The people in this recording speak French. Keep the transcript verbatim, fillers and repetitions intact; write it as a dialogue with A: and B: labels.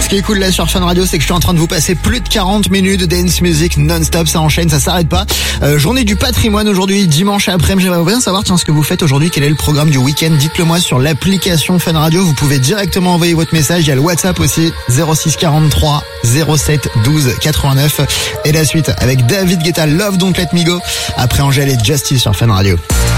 A: Ce qui est cool là sur Fun Radio, c'est que je suis en train de vous passer plus de quarante minutes de dance music non-stop, ça enchaîne, ça s'arrête pas. Euh, journée du patrimoine aujourd'hui, dimanche après-midi. J'aimerais bien savoir tiens, ce que vous faites aujourd'hui, quel est le programme du week-end. Dites-le moi sur l'application Fun Radio. Vous pouvez directement envoyer votre message. Il y a le WhatsApp aussi, zéro six quarante-trois zéro sept douze quatre-vingt-neuf. Et la suite avec David Guetta, Love Don't Let Me Go. Après Angèle et Justice sur Fun Radio.